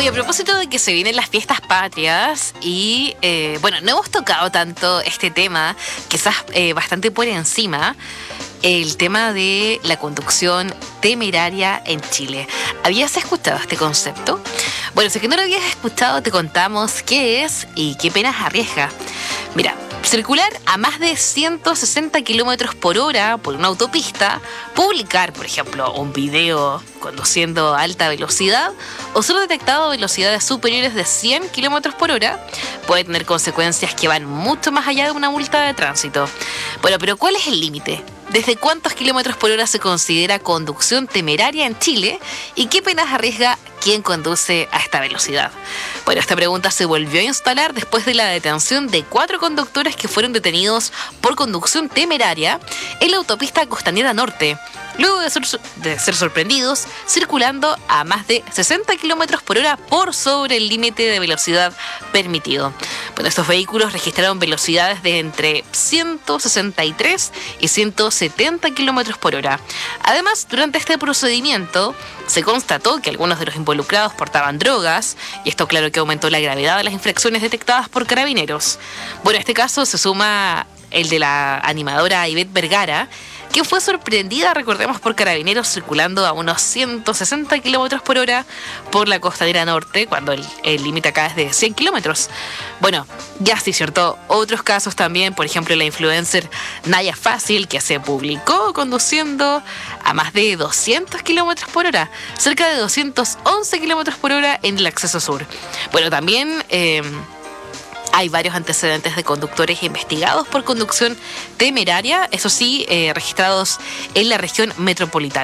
a propósito de que se vienen las fiestas patrias y, bueno, no hemos tocado tanto este tema, quizás bastante por encima, el tema de la conducción temeraria en Chile. ¿Habías escuchado este concepto? Bueno, si es que no lo habías escuchado, te contamos qué es y qué penas arriesga. Mira, circular a más de 160 kilómetros por hora por una autopista, publicar, por ejemplo, un video conduciendo a alta velocidad o ser detectado a velocidades superiores de 100 kilómetros por hora puede tener consecuencias que van mucho más allá de una multa de tránsito. Bueno, pero ¿cuál es el límite? ¿Desde cuántos kilómetros por hora se considera conducción temeraria en Chile? ¿Y qué penas arriesga quien conduce a esta velocidad? Bueno, esta pregunta se volvió a instalar después de la detención de 4 conductores que fueron detenidos por conducción temeraria en la autopista Costanera Norte, luego de ser sorprendidos circulando a más de 60 kilómetros por hora por sobre el límite de velocidad permitido. Bueno, estos vehículos registraron velocidades de entre 163 y 170 kilómetros por hora. Además, durante este procedimiento se constató que algunos de los involucrados portaban drogas, y esto claro que aumentó la gravedad de las infracciones detectadas por carabineros. Bueno, a este caso se suma el de la animadora Ivette Vergara, que fue sorprendida, recordemos, por carabineros circulando a unos 160 kilómetros por hora por la Costanera Norte, cuando el límite acá es de 100 kilómetros. Bueno, ya sí, cierto, otros casos también, por ejemplo, la influencer Naya Fácil, que se publicó conduciendo a más de 200 kilómetros por hora, cerca de 211 kilómetros por hora en el acceso sur. Bueno, también hay varios antecedentes de conductores investigados por conducción temeraria, eso sí, registrados en la región metropolitana.